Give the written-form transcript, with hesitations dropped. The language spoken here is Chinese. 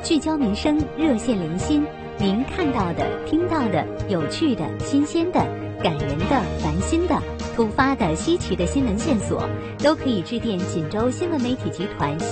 聚焦民生，热线零星，您看到的、听到的、有趣的、新鲜的、感人的、烦心的、突发的、稀奇的新闻线索，都可以致电锦州新闻媒体集团